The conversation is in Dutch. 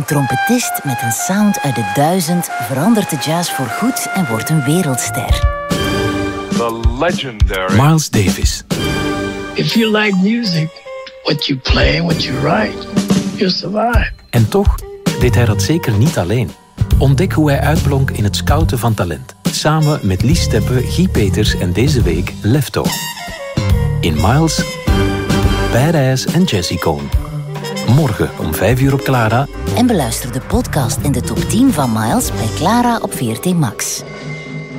Een trompetist met een sound uit de 1000 verandert de jazz voorgoed en wordt een wereldster. The legendary Miles Davis. If you like music, what you play, what you write, you'll survive. En toch deed hij dat zeker niet alleen. Ontdek hoe hij uitblonk in het scouten van talent. Samen met Lies Steppe, Guy Peters en deze week Lefto. In Miles, Badass en Jazzy Cohn. Morgen om 5:00 op Clara. En beluister de podcast in de top 10 van Miles bij Clara op VRT Max.